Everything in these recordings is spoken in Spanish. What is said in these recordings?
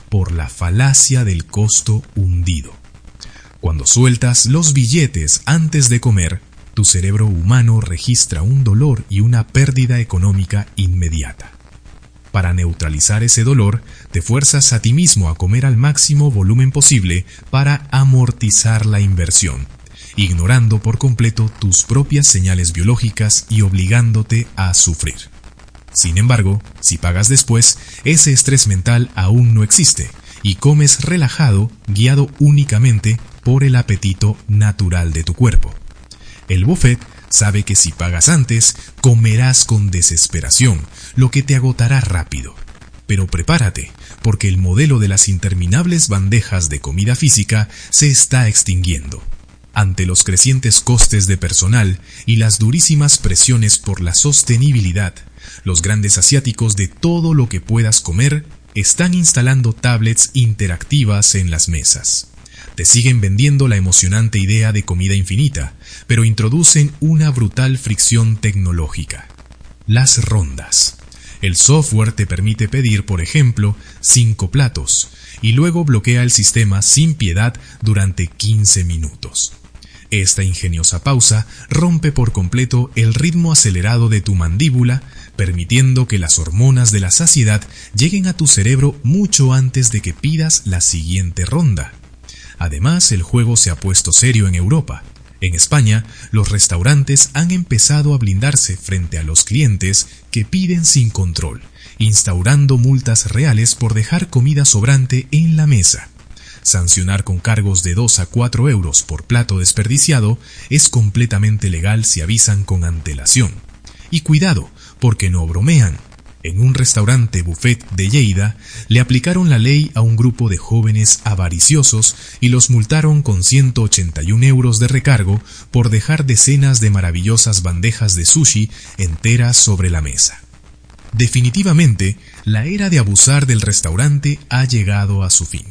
por la falacia del costo hundido. Cuando sueltas los billetes antes de comer, tu cerebro humano registra un dolor y una pérdida económica inmediata. Para neutralizar ese dolor, te fuerzas a ti mismo a comer al máximo volumen posible para amortizar la inversión, ignorando por completo tus propias señales biológicas y obligándote a sufrir. Sin embargo, si pagas después, ese estrés mental aún no existe y comes relajado, guiado únicamente por el apetito natural de tu cuerpo. El buffet sabe que si pagas antes, comerás con desesperación, lo que te agotará rápido. Pero prepárate, porque el modelo de las interminables bandejas de comida física se está extinguiendo. Ante los crecientes costes de personal y las durísimas presiones por la sostenibilidad, los grandes asiáticos de todo lo que puedas comer están instalando tablets interactivas en las mesas. Te siguen vendiendo la emocionante idea de comida infinita, pero introducen una brutal fricción tecnológica. Las rondas. El software te permite pedir, por ejemplo, 5 platos, y luego bloquea el sistema sin piedad durante 15 minutos. Esta ingeniosa pausa rompe por completo el ritmo acelerado de tu mandíbula, permitiendo que las hormonas de la saciedad lleguen a tu cerebro mucho antes de que pidas la siguiente ronda. Además, el juego se ha puesto serio en Europa. En España, los restaurantes han empezado a blindarse frente a los clientes que piden sin control, instaurando multas reales por dejar comida sobrante en la mesa. Sancionar con cargos de 2 a 4 euros por plato desperdiciado es completamente legal si avisan con antelación. Y cuidado, porque no bromean. En un restaurante buffet de Lleida, le aplicaron la ley a un grupo de jóvenes avariciosos y los multaron con 181 euros de recargo por dejar decenas de maravillosas bandejas de sushi enteras sobre la mesa. Definitivamente, la era de abusar del restaurante ha llegado a su fin.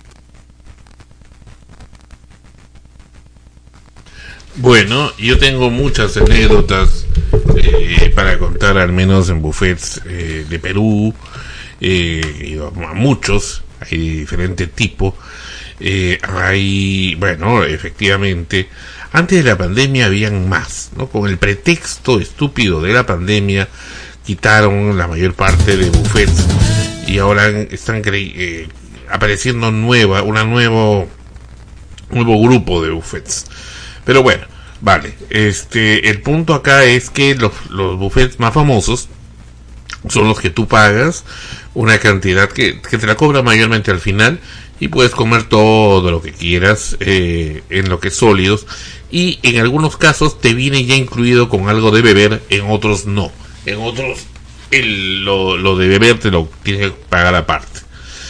Bueno, yo tengo muchas anécdotas para contar, al menos en buffets de Perú, a muchos, hay diferente tipo. Bueno, efectivamente, antes de la pandemia habían más, ¿no? Con el pretexto estúpido de la pandemia, quitaron la mayor parte de buffets y ahora están apareciendo un nuevo grupo de buffets. Pero bueno, vale, el punto acá es que los buffets más famosos son los que tú pagas una cantidad que te la cobra mayormente al final y puedes comer todo lo que quieras en lo que es sólidos, y en algunos casos te viene ya incluido con algo de beber, en otros no. En otros lo de beber te lo tienes que pagar aparte.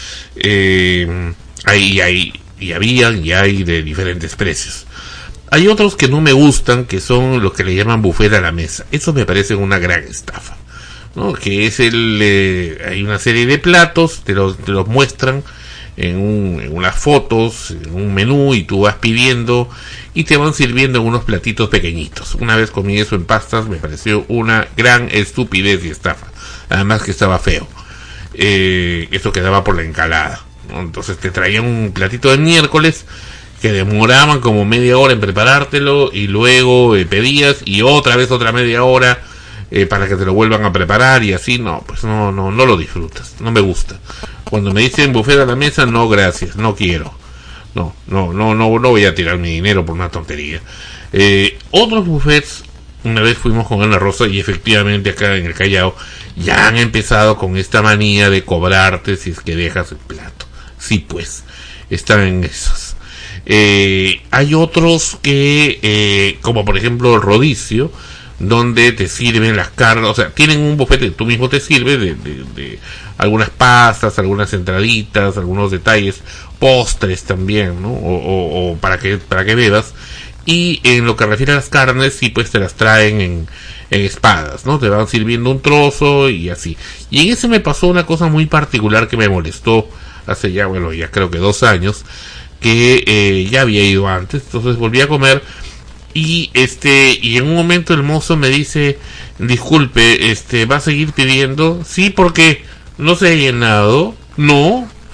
Hay de diferentes precios. Hay otros que no me gustan, que son los que le llaman buffet a la mesa. Eso me parece una gran estafa, ¿no? Que es hay una serie de platos, te los muestran en unas fotos, en un menú, y tú vas pidiendo y te van sirviendo en unos platitos pequeñitos. Una vez comí eso en pastas, me pareció una gran estupidez y estafa. Además que estaba feo. Esto quedaba por la encalada, ¿no? Entonces te traían un platito de miércoles que demoraban como media hora en preparártelo, y luego pedías y otra vez otra media hora para que te lo vuelvan a preparar, y así no lo disfrutas, no me gusta. Cuando me dicen buffet a la mesa, no gracias, no quiero. No voy a tirar mi dinero por una tontería. Otros buffets, una vez fuimos con Ana Rosa y efectivamente acá en el Callao ya han empezado con esta manía de cobrarte si es que dejas el plato. Sí, pues, están en esos. Hay otros que, como por ejemplo el Rodicio, donde te sirven las carnes, o sea, tienen un buffet que tú mismo te sirves de algunas pastas, algunas entraditas, algunos detalles, postres también, ¿no? O para que bebas. Y en lo que refiere a las carnes, sí, pues te las traen en espadas, ¿no? Te van sirviendo un trozo y así. Y en ese me pasó una cosa muy particular que me molestó hace ya creo que 2 años, que ya había ido antes, entonces volví a comer y en un momento el mozo me dice: disculpe, ¿va a seguir pidiendo? Sí, porque no se ha llenado. No,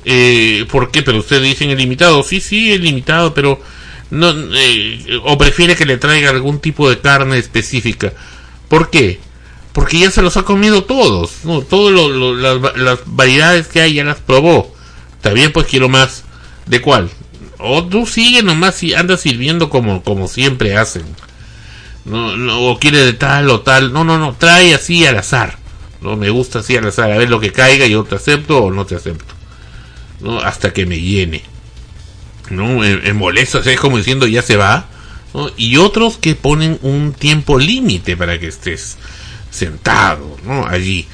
¿Por qué? Pero ustedes dicen ilimitado. Sí, ilimitado, pero no, o prefiere que le traiga algún tipo de carne específica. ¿Por qué? Porque ya se los ha comido todos, ¿no? Las variedades que hay ya las probó. Está bien, pues quiero más. ¿De cuál? O tú sigue nomás y andas sirviendo como siempre hacen. No, o quiere de tal o tal. No, trae así al azar. No me gusta así al azar, a ver lo que caiga, yo te acepto o no te acepto. ¿No? Hasta que me llene. ¿No? Me molesta, o sea, es como diciendo ya se va. ¿No? Y otros que ponen un tiempo límite para que estés sentado, ¿no? Allí.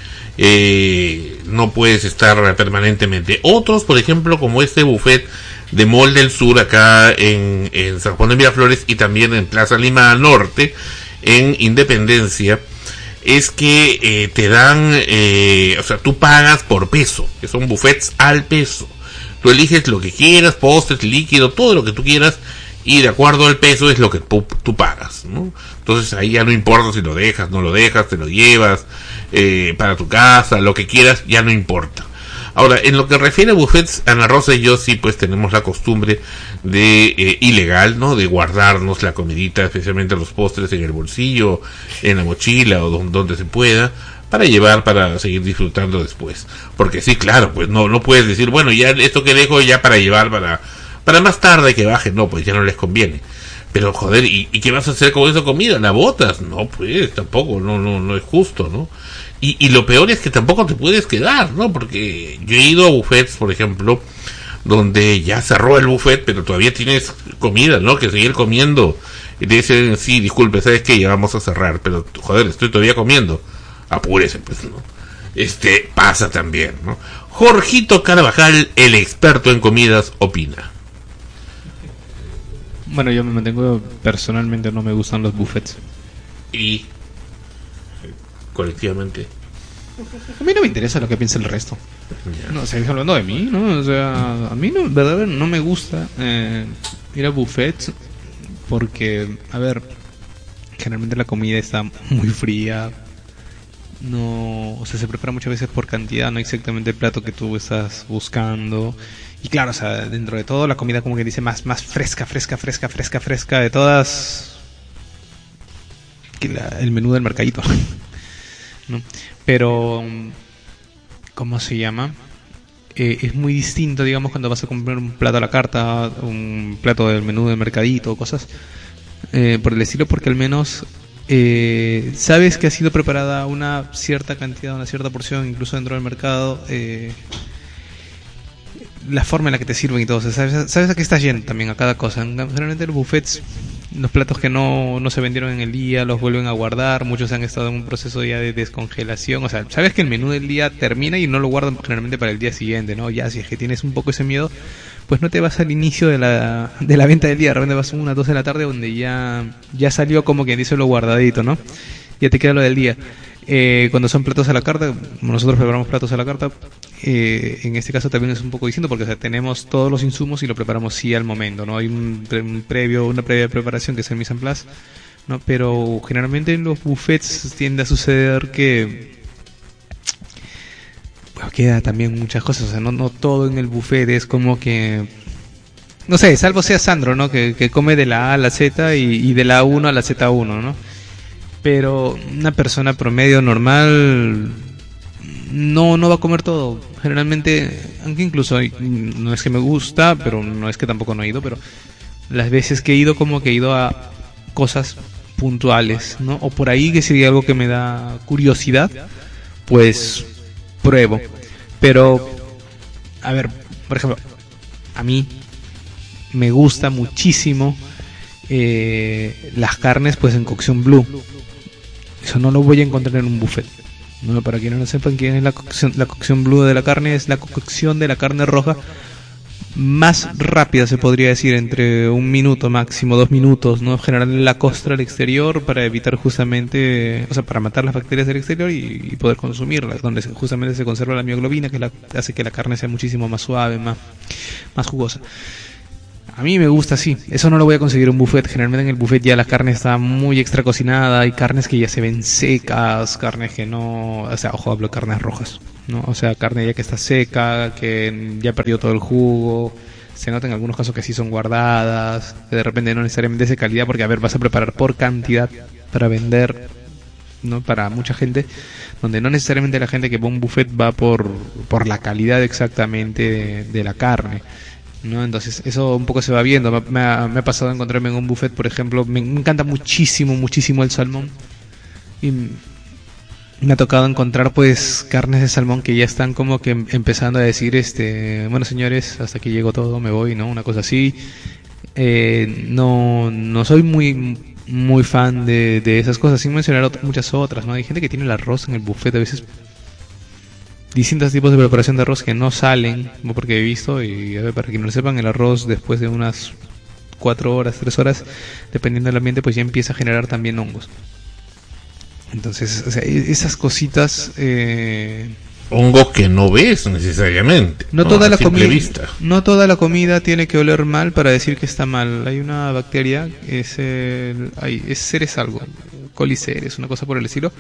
No puedes estar permanentemente. Otros, por ejemplo, como este buffet de Mall del Sur acá en San Juan de Miraflores y también en Plaza Lima Norte, en Independencia, es que te dan, o sea, tú pagas por peso, que son buffets al peso. Tú eliges lo que quieras, postres, líquido, todo lo que tú quieras, y de acuerdo al peso es lo que tú pagas, ¿no? Entonces ahí ya no importa si lo dejas, no lo dejas, te lo llevas para tu casa, lo que quieras, ya no importa. Ahora, en lo que refiere a buffets, Ana Rosa y yo sí pues tenemos la costumbre de ilegal, ¿no? De guardarnos la comidita, especialmente los postres, en el bolsillo, en la mochila o donde se pueda, para llevar, para seguir disfrutando después. Porque sí, claro, pues no puedes decir, bueno, ya esto que dejo ya para llevar para más tarde que baje, no, pues ya no les conviene. Pero joder, ¿y qué vas a hacer con esa comida? ¿La botas? No, pues tampoco, no es justo, ¿no? Y lo peor es que tampoco te puedes quedar, ¿no? Porque yo he ido a buffets, por ejemplo, donde ya cerró el buffet, pero todavía tienes comida, ¿no? Que seguir comiendo. Y te dicen, sí, disculpe, ¿sabes qué? Ya vamos a cerrar, pero joder, estoy todavía comiendo. Apúrese, pues, ¿no? Pasa también, ¿no? Jorgito Carvajal, el experto en comidas, opina. Bueno, yo me mantengo, personalmente no me gustan los buffets. Y colectivamente, a mí no me interesa lo que piense el resto. ya. No, seguís hablando de mí, ¿no? O sea, a mí no, verdaderamente no me gusta ir a buffets porque, a ver, generalmente la comida está muy fría. No, o sea, se prepara muchas veces por cantidad, no exactamente el plato que tú estás buscando. Y claro, o sea, dentro de todo la comida como que dice más fresca de todas que el menú del mercadito, ¿no? Pero ¿cómo se llama? Es muy distinto, digamos, cuando vas a comprar un plato a la carta, un plato del menú del mercadito, cosas por el estilo, porque al menos sabes que ha sido preparada una cierta cantidad, una cierta porción, incluso dentro del mercado, la forma en la que te sirven y todo, o sea, sabes a qué estás yendo también a cada cosa. Generalmente los buffets, los platos que no se vendieron en el día los vuelven a guardar, muchos han estado en un proceso ya de descongelación, o sea, sabes que el menú del día termina y no lo guardan generalmente para el día siguiente, ¿no? Ya si es que tienes un poco ese miedo, pues no te vas al inicio de la venta del día, de repente vas a unas 2 de la tarde donde ya salió como quien dice lo guardadito, ¿no? Ya te queda lo del día. Cuando son platos a la carta, como nosotros preparamos platos a la carta, en este caso también es un poco distinto porque, o sea, tenemos todos los insumos y lo preparamos sí al momento, ¿no? Hay una previa preparación que es el mise en place, ¿no? Pero generalmente en los buffets tiende a suceder que queda también muchas cosas, o sea, no todo en el buffet es como que, no sé, salvo sea Sandro, ¿no? Que come de la A a la Z y de la 1 a la Z1, ¿no? Pero una persona promedio normal no va a comer todo. Generalmente, aunque incluso no es que me gusta, pero no es que tampoco no he ido, pero las veces que he ido como que he ido a cosas puntuales, ¿no? O por ahí que si hay algo que me da curiosidad, pues pruebo. Pero, a ver, por ejemplo, a mí me gusta muchísimo las carnes pues en cocción blue. Eso no lo voy a encontrar en un buffet. No, para quienes no sepan quién es la cocción blue de la carne, es la cocción de la carne roja más rápida, se podría decir, entre 1 minuto, máximo 2 minutos, ¿no? Generar la costra al exterior para evitar justamente, o sea, para matar las bacterias del exterior y poder consumirlas, donde justamente se conserva la mioglobina, que hace que la carne sea muchísimo más suave, más jugosa. A mí me gusta así, eso no lo voy a conseguir en un buffet. Generalmente en el buffet ya la carne está muy extra cocinada, hay carnes que ya se ven secas, carnes que no, o sea, ojo, hablo de carnes rojas, ¿no? O sea, carne ya que está seca, que ya perdió todo el jugo. Se nota en algunos casos que sí son guardadas, que de repente no necesariamente es de calidad, porque a ver, vas a preparar por cantidad para vender, ¿no? Para mucha gente, donde no necesariamente la gente que va a un buffet va por la calidad exactamente de la carne, ¿no? Entonces eso un poco se va viendo. Me ha pasado a encontrarme en un buffet, por ejemplo, me encanta muchísimo el salmón, y me ha tocado encontrar pues carnes de salmón que ya están como que empezando a decir, bueno señores, hasta aquí llegó todo, me voy, ¿no? Una cosa así. No soy muy fan de esas cosas, sin mencionar muchas otras, ¿no? Hay gente que tiene el arroz en el buffet, a veces distintos tipos de preparación de arroz que no salen, porque he visto, y a ver, para que no lo sepan, el arroz después de unas 4 horas, 3 horas, dependiendo del ambiente, pues ya empieza a generar también hongos. Entonces, o sea, esas cositas... hongos que no ves necesariamente. No toda la simple comida, vista. no toda la comida tiene que oler mal para decir que está mal. Hay una bacteria, es Ceres algo, Coliceres, una cosa por el estilo.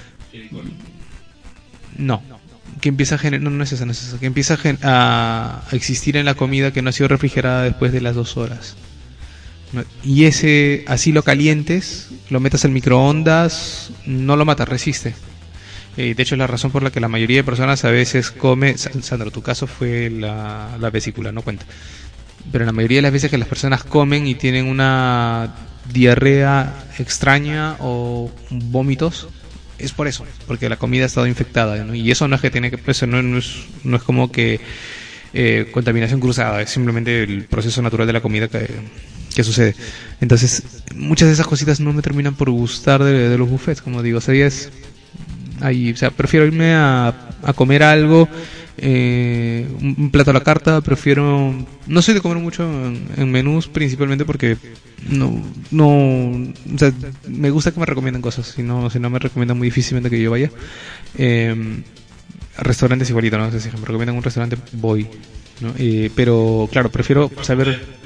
No, que empieza a generar, no es esa, que empieza a existir en la comida que no ha sido refrigerada después de las 2 horas. Y así lo calientes, lo metas al microondas, no lo mata, resiste. De hecho es la razón por la que la mayoría de personas a veces come, Sandro, tu caso fue la vesícula, no cuenta, pero la mayoría de las veces que las personas comen y tienen una diarrea extraña o vómitos, es por eso, porque la comida ha estado infectada, ¿no? Y eso no es que tiene que, pues, no es como que contaminación cruzada, es simplemente el proceso natural de la comida que sucede. Entonces, muchas de esas cositas no me terminan por gustar de los buffets, como digo, o sea, prefiero irme a comer algo, un plato a la carta. No soy de comer mucho en menús, principalmente porque o sea, me gusta que me recomienden cosas, si no me recomiendan muy difícilmente que yo vaya. Restaurantes igualito, ¿no? O sea, si me recomiendan un restaurante, voy, ¿no? Pero claro, prefiero saber...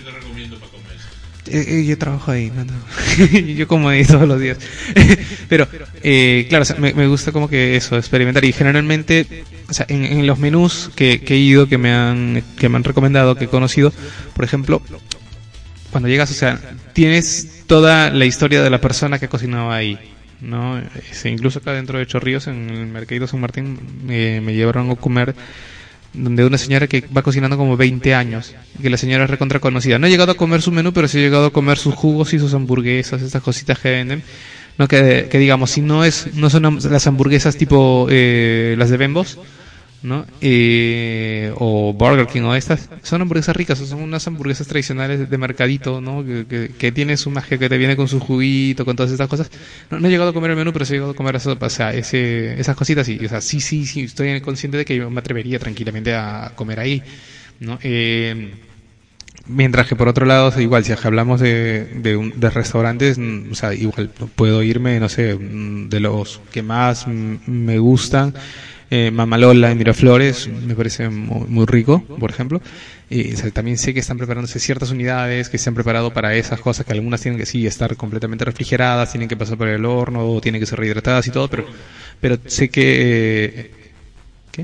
yo trabajo ahí, ¿no? Yo como ahí todos los días. Pero, claro, o sea, me gusta como que eso, experimentar. Y generalmente, o sea, en los menús que he ido, que me han recomendado, que he conocido, por ejemplo, cuando llegas, o sea, tienes toda la historia de la persona que cocinaba ahí, ¿no? Incluso acá dentro de Chorrillos, en el Mercadito San Martín, me llevaron a comer donde una señora que va cocinando como 20 años, que la señora es recontra conocida. No he llegado a comer su menú, pero sí he llegado a comer sus jugos y sus hamburguesas, estas cositas que venden, no que digamos, si no son las hamburguesas tipo las de Bembos, ¿no? O Burger King o estas, son hamburguesas ricas, son unas hamburguesas tradicionales de mercadito, ¿no? Que tiene su magia, que te viene con su juguito, con todas estas cosas. No he llegado a comer el menú, pero sí he llegado a comer esas cositas, y, o sea, sí, estoy consciente de que yo me atrevería tranquilamente a comer ahí, ¿no? Mientras que por otro lado, igual, si hablamos de restaurantes, o sea, igual puedo irme, no sé, de los que más me gustan. Mamalola en Miraflores me parece muy rico, por ejemplo. O sea, también sé que están preparándose ciertas unidades que se han preparado para esas cosas, que algunas tienen que sí estar completamente refrigeradas, tienen que pasar por el horno, o tienen que ser rehidratadas y todo, pero sé que ¿qué?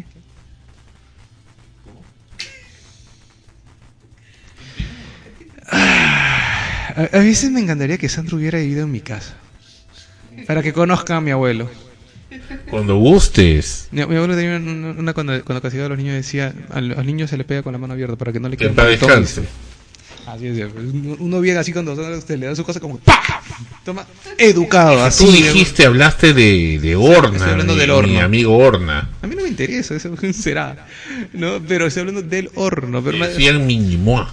A veces me encantaría que Sandro hubiera vivido en mi casa, para que conozca a mi abuelo. Cuando gustes. Mi abuelo tenía una cuando castigaba a los niños, decía, a los niños se les pega con la mano abierta para que no le Que queden para descanse. Así es, uno viene así cuando usted le da su cosa como ¡pah! Toma, educado, así. Tú dijiste, hablaste de Horna, estoy hablando del mi horno. amigo Horna. A mí no me interesa, eso será, ¿no? Pero estoy hablando del horno. Pero Decían Minimoa.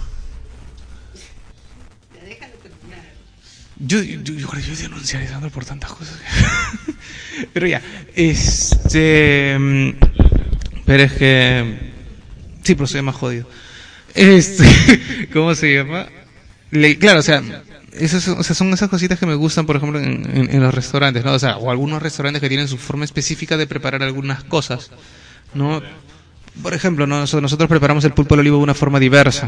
Yo denunciaré a Sandro por tantas cosas. Pero ya, pero es que sí, pero soy más jodido. ¿Cómo se llama? Claro, o sea, son esas cositas que me gustan, por ejemplo, en los restaurantes, ¿no? O sea, o algunos restaurantes que tienen su forma específica de preparar algunas cosas, ¿no? Por ejemplo, nosotros preparamos el pulpo al olivo de una forma diversa,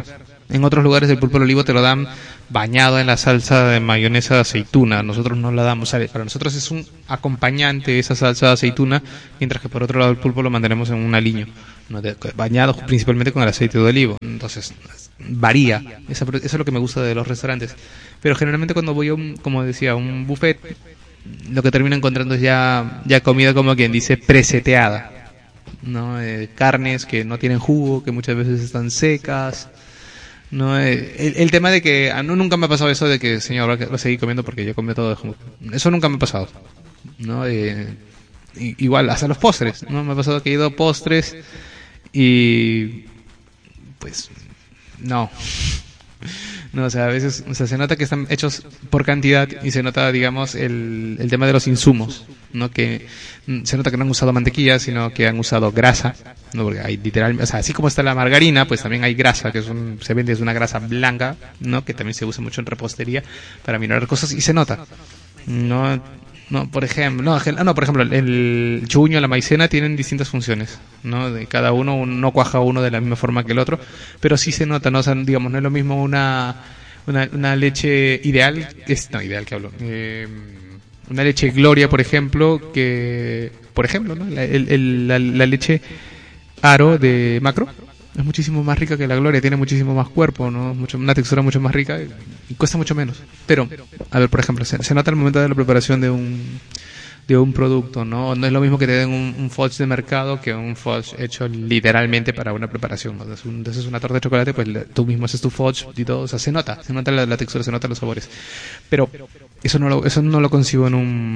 En otros lugares el pulpo al olivo te lo dan bañado en la salsa de mayonesa de aceituna. Nosotros no la damos. Para nosotros es un acompañante esa salsa de aceituna, mientras que por otro lado el pulpo lo mantenemos en un aliño, ¿no? Bañado principalmente con el aceite de olivo. Entonces varía. Eso es lo que me gusta de los restaurantes. Pero generalmente cuando voy a como decía, a un buffet, lo que termino encontrando es ya comida, como quien dice, preseteada, ¿no? Carnes que no tienen jugo, que muchas veces están secas, ¿no? El tema de que nunca me ha pasado eso de que, señor, va a seguir comiendo porque yo comí todo. Eso nunca me ha pasado, ¿no? Igual, hasta los postres, ¿no? Me ha pasado que he ido a postres y pues no. No, o sea, a veces, o sea, se nota que están hechos por cantidad y se nota, digamos, el tema de los insumos, ¿no? Que se nota que no han usado mantequilla, sino que han usado grasa, ¿no? Porque hay literalmente, o sea, así como está la margarina, pues también hay grasa, que se vende, es una grasa blanca, ¿no? Que también se usa mucho en repostería para minorar cosas y se nota, ¿no? Por ejemplo, por ejemplo, el chuño, la maicena tienen distintas funciones, ¿no? De cada uno, no cuaja uno de la misma forma que el otro, pero sí se nota, ¿no? O sea, digamos, no es lo mismo una leche ideal, ideal que hablo, una leche Gloria, por ejemplo, ¿no? La leche Aro de Macro es muchísimo más rica que la Gloria, tiene muchísimo más cuerpo, ¿no? Una textura mucho más rica y cuesta mucho menos. Pero, a ver, por ejemplo, se nota al momento de la preparación de un producto, ¿no? No es lo mismo que te den un fudge de mercado que un fudge hecho literalmente para una preparación, ¿no? Entonces una torta de chocolate, pues tú mismo haces tu fudge y todo, o sea, se nota la textura, se nota los sabores. Pero eso no lo concibo en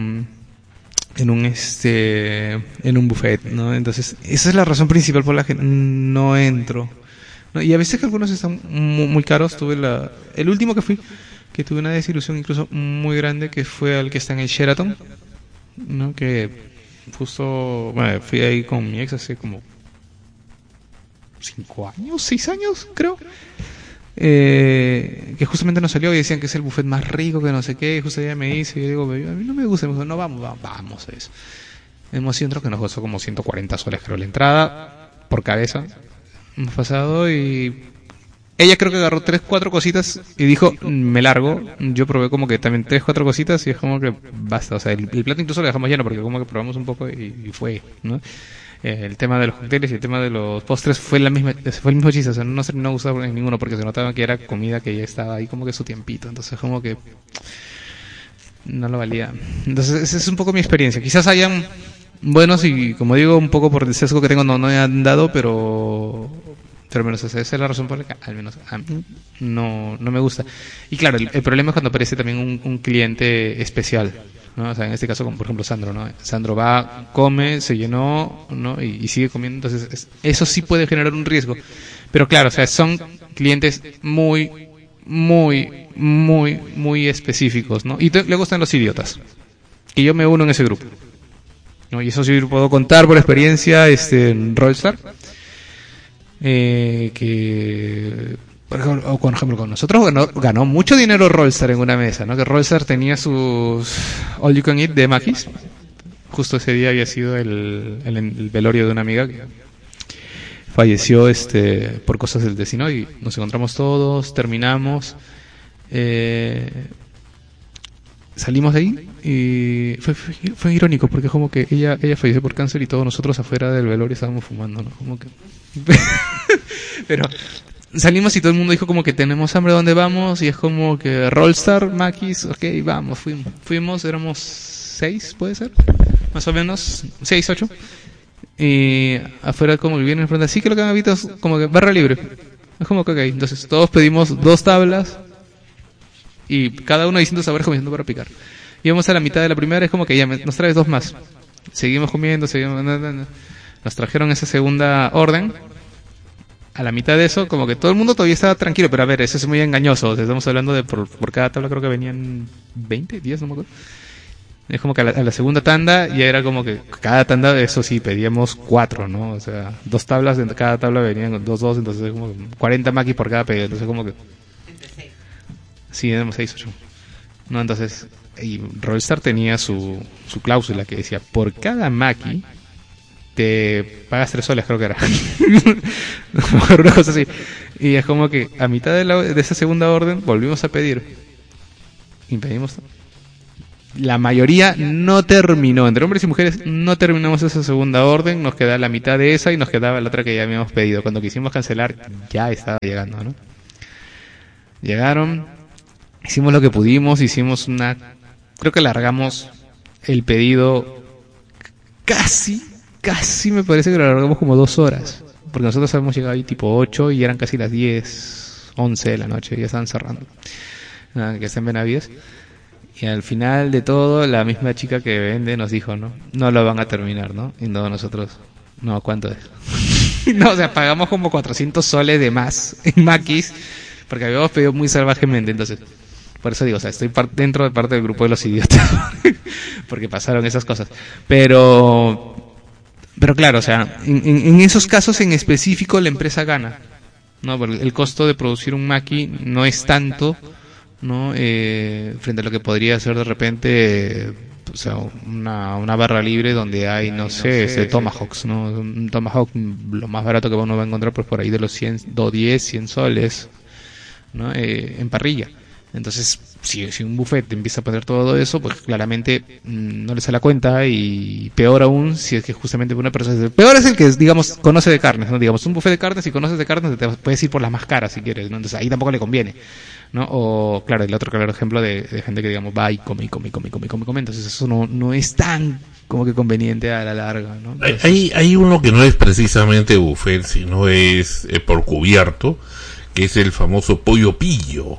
un buffet, ¿no? Entonces, esa es la razón principal por la que no entro, ¿no? Y a veces que algunos están muy caros. El último que fui, que tuve una desilusión incluso muy grande, que fue al que está en el Sheraton, ¿no? Que justo, bueno, fui ahí con mi ex hace como 6 años, creo. Que justamente nos salió y decían que es el buffet más rico, que no sé qué, y justo ella me dice, y yo digo, a mí no me gusta, no, vamos a eso. Hemos ido, creo que nos costó como 140 soles, creo, la entrada por cabeza. Hemos pasado y ella creo que agarró 3-4 cositas y dijo, me largo. Yo probé como que también 3-4 cositas y es como que basta, o sea, el plato incluso lo dejamos lleno porque como que probamos un poco y fue, ¿no? El tema de los cócteles y el tema de los postres fue el mismo chiste, o sea, no se terminó gustando en ninguno porque se notaba que era comida que ya estaba ahí como que su tiempito, entonces como que no lo valía. Entonces esa es un poco mi experiencia. Quizás hayan buenos y, como digo, un poco por el sesgo que tengo no me han dado, pero menos esa es la razón por la que al menos a mí no me gusta. Y claro, el problema es cuando aparece también un cliente especial, ¿no? O sea, en este caso, como por ejemplo Sandro, ¿no? Sandro va, come, se llenó, ¿no? Y sigue comiendo, entonces eso sí puede generar un riesgo. Pero claro, o sea, son clientes muy, muy, muy, muy específicos, ¿no? Y luego están los idiotas, que yo me uno en ese grupo, ¿no? Y eso sí puedo contar por experiencia, Rollstar, que por ejemplo con nosotros ganó mucho dinero Rollstar en una mesa, ¿no? Que Rollstar tenía sus All You Can Eat de Maquis. Justo ese día había sido el velorio de una amiga que falleció por cosas del destino y nos encontramos todos, terminamos, salimos de ahí y fue irónico porque como que ella falleció por cáncer y todos nosotros afuera del velorio estábamos fumando, ¿no? Como que pero salimos y todo el mundo dijo como que tenemos hambre, ¿dónde vamos? Y es como que Rollstar, Maquis, ok, vamos, fuimos, éramos 6, puede ser, más o menos 6, 8, y afuera como que vienen enfrente, así que lo que me habita es como que barra libre, es como que ok, entonces todos pedimos 2 tablas y cada uno distintos sabores comiendo para picar. Íbamos a la mitad de la primera, es como que ya nos traes 2 más, seguimos comiendo, nos trajeron esa segunda orden. A la mitad de eso, como que todo el mundo todavía estaba tranquilo, pero a ver, eso es muy engañoso. O sea, estamos hablando de por cada tabla creo que venían 20, 10, no me acuerdo. Es como que a la segunda tanda ya era como que cada tanda, eso sí, pedíamos 4, ¿no? O sea, 2 tablas, de cada tabla venían 2, entonces como 40 maquis por cada pedido, entonces como que... Sí, éramos 6, 8. No, entonces, y Rollstar tenía su cláusula que decía, por cada maqui te pagas 3 soles, creo que era. Una cosa así. Y es como que a mitad de esa segunda orden volvimos a pedir. Y pedimos. La mayoría no terminó, entre hombres y mujeres no terminamos esa segunda orden, nos queda la mitad de esa y nos quedaba la otra que ya habíamos pedido. Cuando quisimos cancelar ya estaba llegando, ¿no? Llegaron, hicimos lo que pudimos, creo que largamos el pedido casi me parece que lo largamos como 2 horas, porque nosotros habíamos llegado ahí tipo 8 y eran casi las 10, 11 de la noche, ya estaban cerrando, que está en Benavides. Y al final de todo, la misma chica que vende nos dijo, no lo van a terminar, ¿no? Y no, nosotros, no, ¿cuánto es? No, o sea, pagamos como 400 soles de más en Maquis, porque habíamos pedido muy salvajemente, entonces, por eso digo, o sea, estoy dentro de parte del grupo de los idiotas, porque pasaron esas cosas. Pero claro, o sea, en esos casos en específico la empresa gana, ¿no? Porque el costo de producir un Maqui no es tanto, ¿no? Frente a lo que podría ser de repente, o sea, una barra libre donde hay, no sé, Tomahawks, ¿no? Un Tomahawk, lo más barato que uno va a encontrar, pues por ahí de los 110, 100 soles, ¿no? En parrilla. Entonces, si un buffet empieza a poner todo eso, pues claramente no le sale la cuenta, y peor aún si es que justamente una persona... Peor es el que, digamos, conoce de carnes, ¿no? Digamos, un buffet de carnes, si conoces de carnes, te puedes ir por las más caras si quieres, ¿no? Entonces ahí tampoco le conviene, ¿no? O, claro, el otro claro ejemplo de gente que, digamos, va y come. Entonces eso no es tan como que conveniente a la larga, ¿no? Entonces, hay uno que no es precisamente buffet, sino es por cubierto, que es el famoso pollo pillo.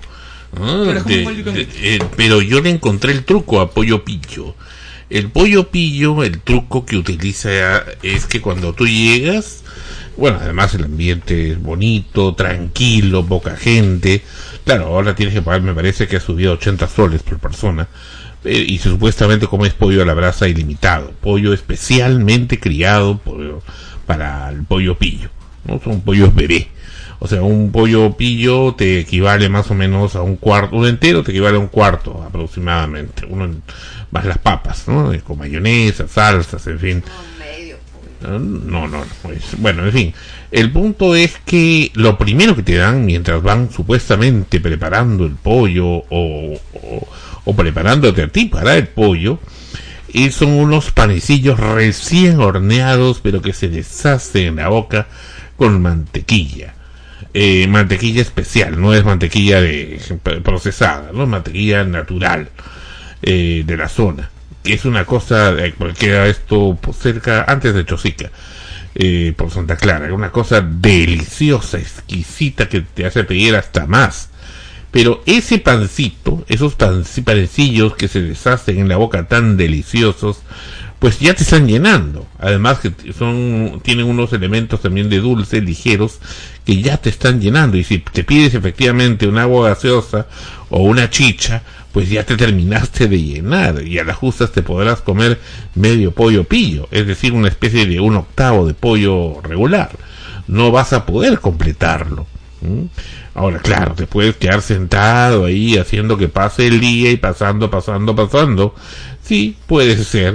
Pero yo le encontré el truco a pollo pillo. El pollo pillo, el truco que utiliza es que cuando tú llegas, bueno, además el ambiente es bonito, tranquilo, poca gente. Claro, ahora tienes que pagar, me parece que ha subido 80 soles por persona. Y supuestamente comes pollo a la brasa ilimitado, pollo especialmente criado para el pollo pillo, ¿no? Son pollos bebé. O sea, un pollo pillo te equivale más o menos a un cuarto, uno entero te equivale a un cuarto aproximadamente, más las papas, ¿no? Con mayonesa, salsas, en fin. No, pues, bueno, en fin. El punto es que lo primero que te dan mientras van supuestamente preparando el pollo o preparándote a ti para el pollo, son unos panecillos recién horneados, pero que se deshacen en la boca con mantequilla. Mantequilla especial, no es mantequilla procesada, no, mantequilla natural de la zona, que es una cosa, porque era esto cerca, antes de Chosica, por Santa Clara, una cosa deliciosa, exquisita, que te hace pedir hasta más. Pero ese pancito, esos panecillos que se deshacen en la boca tan deliciosos, pues ya te están llenando. Además que tienen unos elementos también de dulce, ligeros, que ya te están llenando. Y si te pides efectivamente un agua gaseosa o una chicha, pues ya te terminaste de llenar. Y a las justas te podrás comer medio pollo pillo, es decir, una especie de 1/8 de pollo regular. No vas a poder completarlo. Ahora, claro, te puedes quedar sentado ahí haciendo que pase el día y pasando. Sí, puede ser.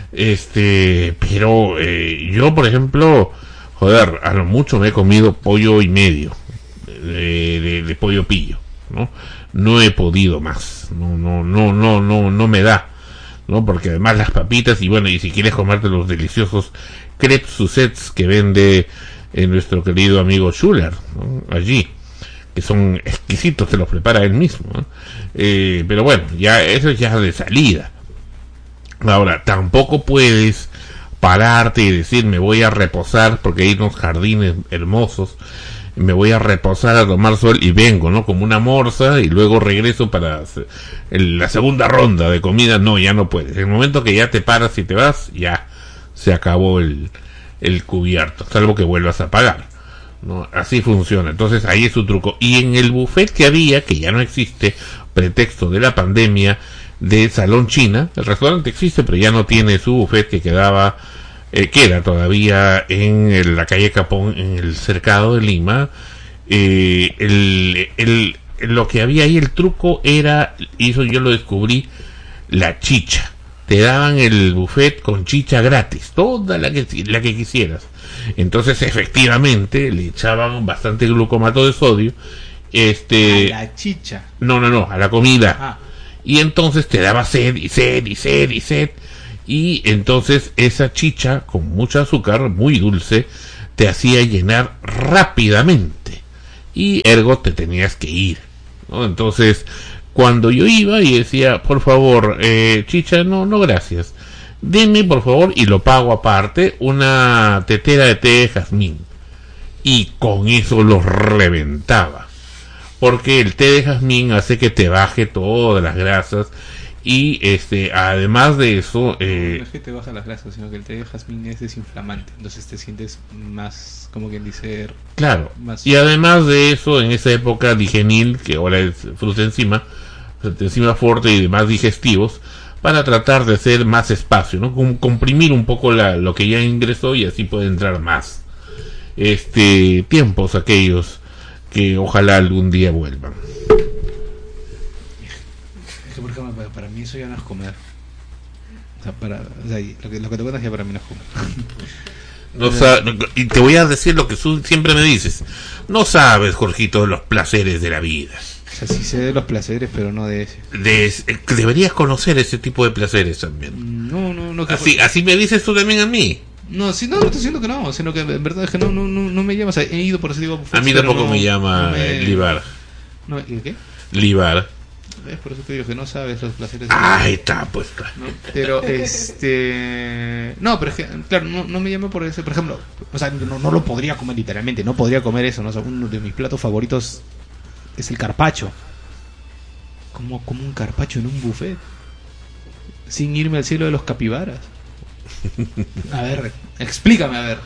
Pero yo, por ejemplo, a lo mucho me he comido pollo y medio de pollo pillo, ¿no? No he podido más. No me da, ¿no? Porque además las papitas, y bueno, y si quieres comerte los deliciosos crepes Suzette que vende nuestro querido amigo Schuller, ¿no? Allí, que son exquisitos, te los prepara él mismo, ¿no? Pero bueno, ya eso es ya de salida. Ahora, tampoco puedes pararte y decir, me voy a reposar, porque hay unos jardines hermosos, me voy a reposar a tomar sol y vengo, ¿no? Como una morsa, y luego regreso para la segunda ronda de comida. No, ya no puedes. En el momento que ya te paras y te vas, ya se acabó el cubierto, salvo que vuelvas a pagar, ¿no? Así funciona. Entonces ahí es su truco. Y en el buffet que había, que ya no existe, pretexto de la pandemia, de Salón China, el restaurante existe, pero ya no tiene su buffet que queda todavía en la calle Capón, en el cercado de Lima. Lo que había ahí, el truco era, y eso yo lo descubrí, la chicha, te daban el buffet con chicha gratis, toda la que quisieras. Entonces efectivamente le echaban bastante glucomato de sodio, A la chicha. no, a la comida. Ah. Y entonces te daba sed y sed y sed y sed. Y entonces esa chicha con mucho azúcar, muy dulce, te hacía llenar rápidamente. Y ergo te tenías que ir, ¿no? Entonces, cuando yo iba y decía, por favor, chicha, no gracias. Deme, por favor, y lo pago aparte, una tetera de té de jazmín. Y con eso los reventaba. Porque el té de jazmín hace que te baje todas las grasas. Y además de eso... No es que te baja las grasas, sino que el té de jazmín es desinflamante. Entonces te sientes más, como quien dice... Claro. Más... Y además de eso, en esa época digenil, que ahora es fruta encima fuerte y demás digestivos, para tratar de hacer más espacio, ¿no? Comprimir un poco lo que ya ingresó y así puede entrar más. Tiempos aquellos que ojalá algún día vuelvan. Es que, por ejemplo, para mí eso ya no es comer. O sea, lo que te cuentas ya para mí no es comer. Y te voy a decir lo que tú siempre me dices. No sabes, Jorgito, los placeres de la vida. O sea, sí sé de los placeres, pero no de ese. Deberías conocer ese tipo de placeres también. No. Así me dices tú también a mí. No, sí, no estoy diciendo que no, sino que en verdad es que no me llama. O sea, he ido por eso digo. A mí tampoco me llama libar. No, ¿y qué? Libar. Es por eso te digo que no sabes los placeres. Ahí está, pues. ¿No? Pero no, pero es que, claro, no me llama por eso. Por ejemplo, o sea, no lo podría comer literalmente. No podría comer eso, ¿no? O sea, uno de mis platos favoritos es el carpaccio. ¿Cómo como un carpaccio en un buffet? Sin irme al cielo de los capibaras. A ver, explícame, a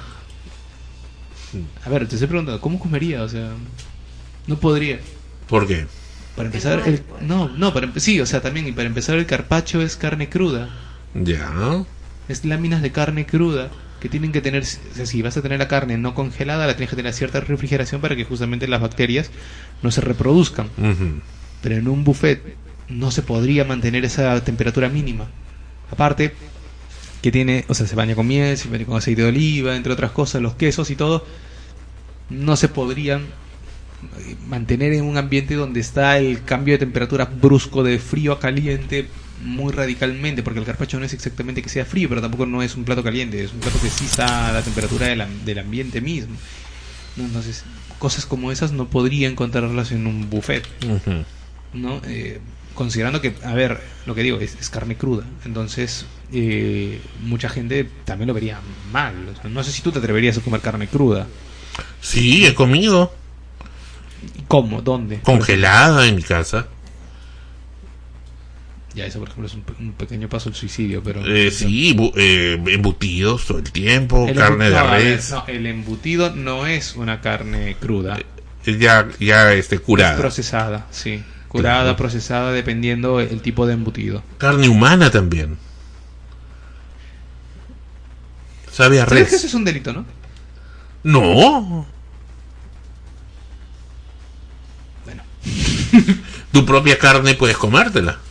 ver, te estoy preguntando, ¿cómo comería? O sea, no podría. ¿Por qué? Para empezar, sí, o sea, también, y para empezar el carpaccio es carne cruda. Ya. Es láminas de carne cruda que tienen que tener, o sea, si vas a tener la carne no congelada, la tienes que tener cierta refrigeración para que justamente las bacterias no se reproduzcan. Uh-huh. Pero en un buffet no se podría mantener esa temperatura mínima. Aparte, que tiene, o sea, se baña con miel, se baña con aceite de oliva, entre otras cosas, los quesos y todo, no se podrían mantener en un ambiente donde está el cambio de temperatura brusco de frío a caliente muy radicalmente, porque el carpaccio no es exactamente que sea frío, pero tampoco no es un plato caliente, es un plato que sí está a la temperatura del ambiente mismo. Entonces, cosas como esas no podría encontrarlas en un buffet. Uh-huh. ¿No? Considerando que, a ver, lo que digo es carne cruda, entonces mucha gente también lo vería mal. O sea, no sé si tú te atreverías a comer carne cruda. Sí, he comido. ¿Cómo? ¿Dónde? Congelada en mi casa. Ya, eso por ejemplo es un pequeño paso al suicidio, pero... Sí, embutidos todo el tiempo, carne de res. No, el embutido no es una carne cruda. Ya curada. Es procesada, sí. Curada, claro. Procesada, dependiendo el tipo de embutido. Carne humana también. Sabe a res. ¿Sabes que eso es un delito, no? No. Bueno. ¿Tu propia carne puedes comértela?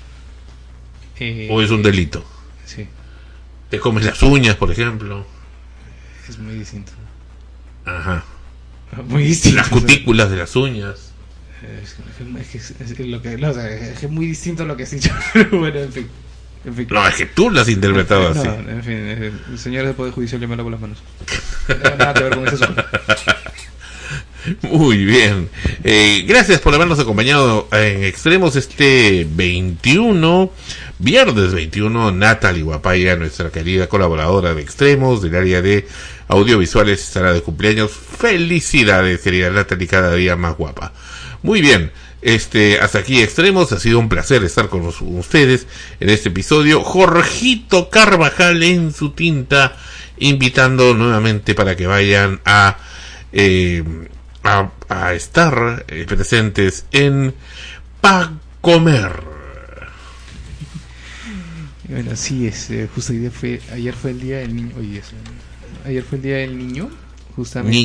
¿O es un delito? Sí. ¿Te comes las uñas, por ejemplo? Es muy distinto. Ajá. Muy distinto. Las cutículas de las uñas. Es muy distinto a lo que has dicho. Pero bueno, en fin. No, es que tú lo has interpretado así. No, en fin, el señor del Poder Judicial le me lavo las manos. No tiene nada que ver con eso. Muy bien. Gracias por habernos acompañado en Extremos este 21, viernes 21. Natalie Guapaya, nuestra querida colaboradora de Extremos del área de audiovisuales, estará de cumpleaños. Felicidades, querida Natalie, cada día más guapa. Muy bien. Hasta aquí Extremos, ha sido un placer estar con ustedes en este episodio. Jorgito Carvajal en su tinta, invitando nuevamente para que vayan a estar presentes en Pa' Comer. Bueno, sí, justo ayer fue el día del niño. Oye, ayer fue el día del niño, justamente.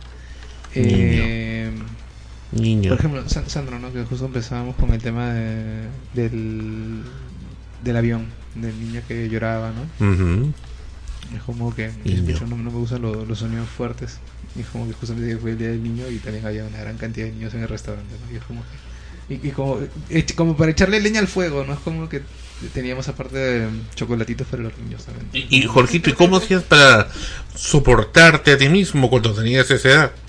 Niño. Por ejemplo, Sandro, ¿no? Que justo empezábamos con el tema del avión, del niño que lloraba, ¿no? Ujú. Es como que Niño. no me gustan los sonidos fuertes. Y es como que justamente fue el día del niño y también había una gran cantidad de niños en el restaurante, ¿no? Y es como que, como para echarle leña al fuego, ¿no? Es como que teníamos aparte de chocolatitos para los niños también. Y Jorgito, ¿y cómo hacías para soportarte a ti mismo cuando tenías esa edad?